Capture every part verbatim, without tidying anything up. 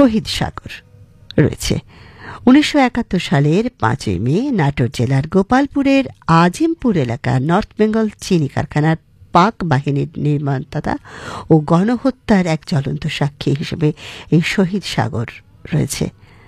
শহীদ সাগর রয়েছে। উনিশশো একাত্তর সালের পাঁচই মে নাটোর জেলার গোপালপুরের আজিমপুর এলাকার নর্থ বেঙ্গল চিনি কারখানার পাক বাহিনীর নির্মমতা ও গণহত্যার এক জ্বলন্ত সাক্ষী হিসেবে এই শহীদ সাগর রয়েছে।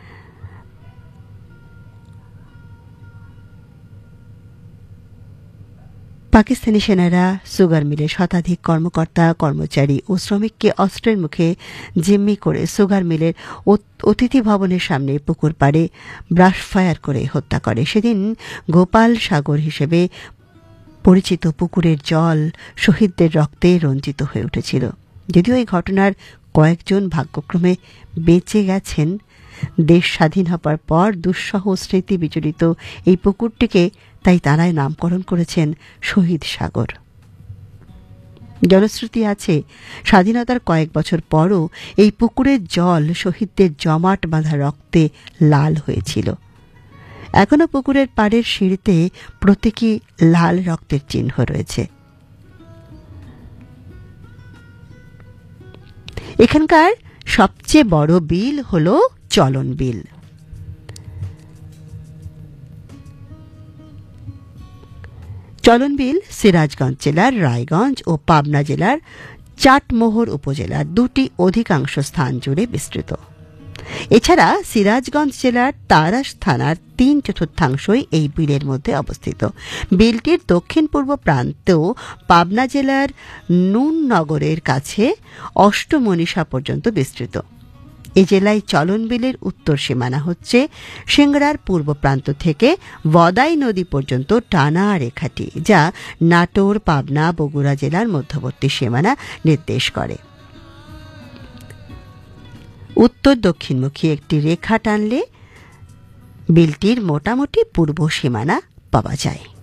পাকিস্তানি সেনারা সুগার মিলের শতাধিক কর্মকর্তা কর্মচারী ও শ্রমিককে অস্ত্রের মুখে জিম্মি করে সুগার মিলের অতিথি ভবনের সামনে পুকুর পাড়ে ব্রাশ ফায়ার করে হত্যা করে। সেদিন গোপাল সাগর হিসেবে পরিচিত পুকুরের জল শহীদদের রক্তে রঞ্জিত হয়ে উঠেছিল। যদিও এই ঘটনার কয়েকজন ভাগ্যক্রমে বেঁচে গেছেন, দেশ স্বাধীন হবার পর দুঃসহ স্মৃতি বিজড়িত এই পুকুরটিকে তাই তারাই নামকরণ করেছেন শহীদ সাগর। জনশ্রুতি আছে, স্বাধীনতার কয়েক বছর পরও এই পুকুরের জল শহীদদের জমাট বাঁধা রক্তে লাল হয়েছিল। এখনো পুকুরের পাড়ের সিঁড়িতে প্রতীকী লাল রক্তের চিহ্ন রয়েছে। এখানকার সবচেয়ে বড় বিল হল চলন বিল। চলন বিল সিরাজগঞ্জ জেলার রায়গঞ্জ ও পাবনা জেলার চাটমোহর উপজেলার দুটি অধিকাংশ স্থান জুড়ে বিস্তৃত। এছাড়া সিরাজগঞ্জ জেলার তারাস থানার তিন চতুর্থাংশই এই বিলের মধ্যে অবস্থিত। বিলটির দক্ষিণ পূর্ব প্রান্তেও পাবনা জেলার নুননগরের কাছে অষ্টমনীষা পর্যন্ত বিস্তৃত। এই জেলায় চলন বিলের উত্তর সীমানা হচ্ছে সিংড়ার পূর্ব প্রান্ত থেকে বদাই নদী পর্যন্ত টানা রেখাটি, যা নাটোর, পাবনা, বগুড়া জেলার মধ্যবর্তী সীমানা নির্দেশ করে। উত্তর দক্ষিণমুখী একটি রেখা টানলে বিলটির মোটামুটি পূর্ব সীমানা পাওয়া যায়।